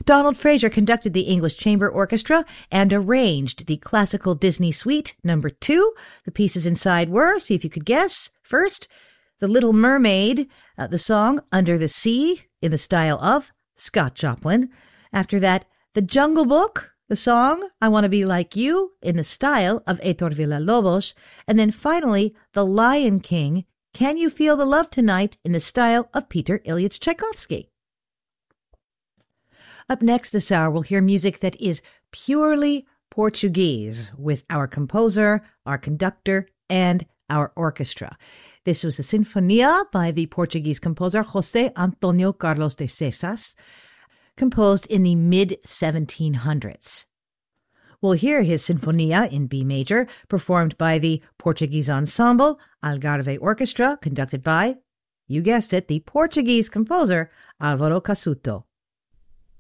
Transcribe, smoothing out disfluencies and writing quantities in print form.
Donald Fraser conducted the English Chamber Orchestra and arranged the classical Disney Suite No. 2. The pieces inside were, see if you could guess, first, The Little Mermaid, the song Under the Sea, in the style of Scott Joplin. After that, The Jungle Book, the song I Want to Be Like You, in the style of Héctor Villa-Lobos. And then finally, The Lion King, Can You Feel the Love Tonight, in the style of Peter Ilyich Tchaikovsky. Up next this hour, we'll hear music that is purely Portuguese with our composer, our conductor, and our orchestra. This was a Sinfonia by the Portuguese composer José Antonio Carlos de Seixas, composed in the mid-1700s. We'll hear his Sinfonia in B major, performed by the Portuguese ensemble Algarve Orchestra, conducted by, you guessed it, the Portuguese composer Álvaro Casuto.